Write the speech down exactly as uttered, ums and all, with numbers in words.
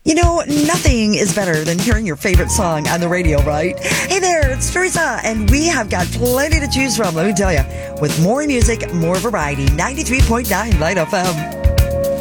You know, nothing is better than hearing your favorite song on the radio, right? Hey there, it's Teresa, and we have got plenty to choose from, let me tell you. With more music, more variety, ninety-three point nine Light F M.